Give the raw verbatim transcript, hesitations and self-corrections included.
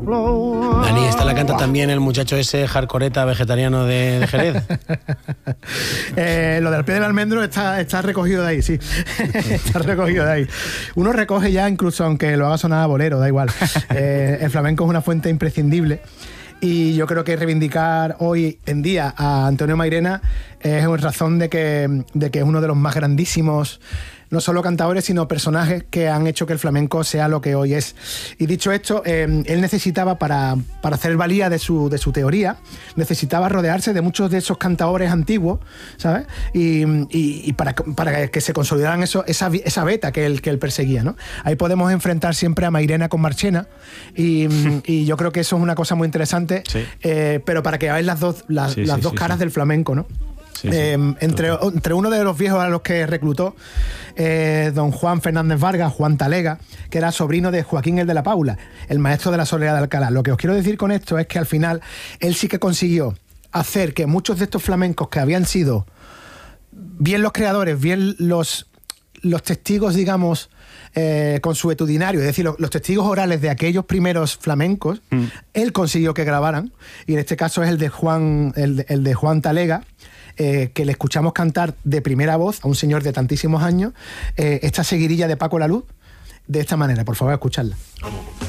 Dani, esta la canta también el muchacho ese hardcoreta vegetariano de, de Jerez. eh, lo del pie del almendro está, está recogido de ahí, sí. Está recogido de ahí. Uno recoge ya, incluso aunque lo haga sonar a bolero, da igual. Eh, el flamenco es una fuente imprescindible. Y yo creo que reivindicar hoy en día a Antonio Mairena es una razón de que, de que es uno de los más grandísimos, no solo cantadores, sino personajes que han hecho que el flamenco sea lo que hoy es. Y dicho esto, eh, él necesitaba, para, para hacer valía de su, de su teoría, necesitaba rodearse de muchos de esos cantadores antiguos, ¿sabes? Y, y, y para, para que se consolidaran eso, esa, esa beta que él, que él perseguía, ¿no? Ahí podemos enfrentar siempre a Mairena con Marchena, y, y yo creo que eso es una cosa muy interesante, sí. eh, pero para que veáis las dos, las, sí, las sí, dos sí, caras sí. del flamenco, ¿no? Sí, sí, eh, entre, entre uno de los viejos a los que reclutó, eh, don Juan Fernández Vargas, Juan Talega, que era sobrino de Joaquín el de la Paula, el maestro de la Soledad de Alcalá. Lo que os quiero decir con esto es que al final él sí que consiguió hacer que muchos de estos flamencos que habían sido bien los creadores, bien los, los testigos, digamos, eh, consuetudinarios, es decir, los, los testigos orales de aquellos primeros flamencos, mm. él consiguió que grabaran, y en este caso es el de Juan, el, el de Juan Talega, Eh, que le escuchamos cantar de primera voz a un señor de tantísimos años, eh, esta seguidilla de Paco La Luz, de esta manera. Por favor, escuchadla.